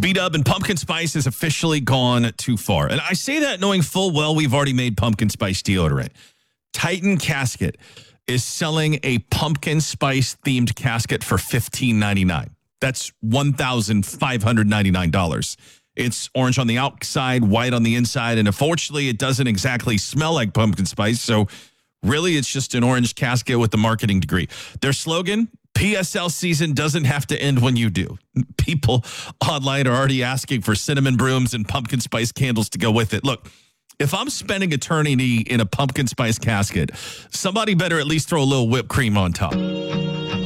B-Dub, and pumpkin spice has officially gone too far. And I say that knowing full well we've already made pumpkin spice deodorant. Titan Casket is selling a pumpkin spice themed casket for $15.99. That's $1,599. It's orange on the outside, white on the inside, and unfortunately, it doesn't exactly smell like pumpkin spice. So really, it's just an orange casket with a marketing degree. Their slogan, PSL season doesn't have to end when you do. People online are already asking for cinnamon brooms and pumpkin spice candles to go with it. Look, if I'm spending eternity in a pumpkin spice casket, somebody better at least throw a little whipped cream on top.